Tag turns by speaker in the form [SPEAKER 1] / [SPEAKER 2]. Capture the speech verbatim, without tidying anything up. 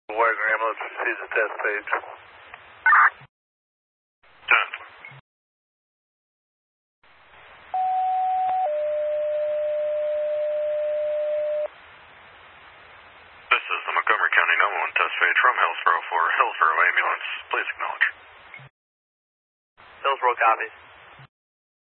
[SPEAKER 1] Wagner ambulance receives a test page.
[SPEAKER 2] ten. This is the Montgomery County nine one one test page from Hillsborough for Hillsborough Ambulance. Please acknowledge.
[SPEAKER 1] Hillsborough copies.